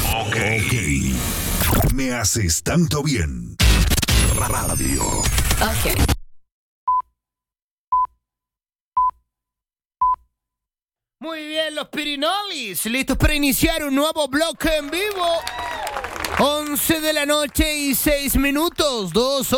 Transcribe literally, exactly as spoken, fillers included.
Ok. Me haces tanto bien. Radio. Ok. Muy bien, los Pirinolis, listos para iniciar un nuevo bloque en vivo. once de la noche y seis minutos, dos